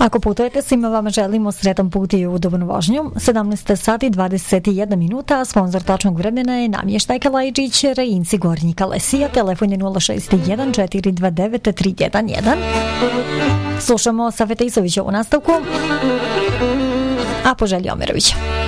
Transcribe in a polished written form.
Ako putujete, svima vama želimo sretan put i udobnu vožnju. 17 sati 21 minuta, sponsor tačnog vremena je Namještajka Lajčić, Rejinci Gornji Kalesija, telefon je 061 429 311. Slušamo Safeta Isovića u nastavku, a po želji Omerovića.